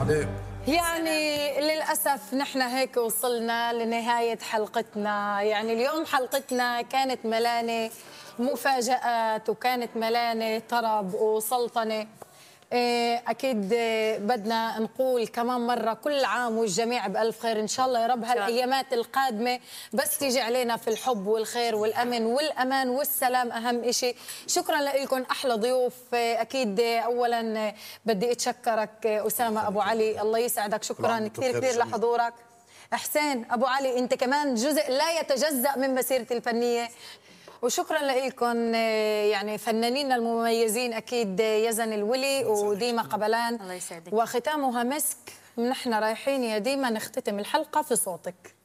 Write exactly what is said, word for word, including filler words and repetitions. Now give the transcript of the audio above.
عليك. يعني للأسف نحن هيك وصلنا لنهاية حلقتنا. يعني اليوم حلقتنا كانت ملانة مفاجآت وكانت ملانة طرب وسلطنة. إيه أكيد بدنا نقول كمان مرة كل عام والجميع بألف خير إن شاء الله يا رب. هالأيامات القادمة بس تيجي علينا في الحب والخير والأمن والأمان والسلام أهم إشي. شكرا لكم أحلى ضيوف. أكيد أولا بدي أتشكرك أسامة أبو علي، الله يسعدك، شكرا كثير كثير لحضورك. حسين أبو علي أنت كمان جزء لا يتجزأ من مسيرتي الفنية، وشكرا لكم يعني فنانينا المميزين اكيد يزن الولي وديما قبلان، الله يسعدك. وختامها مسك. نحن رايحين يا ديما نختتم الحلقه في صوتك.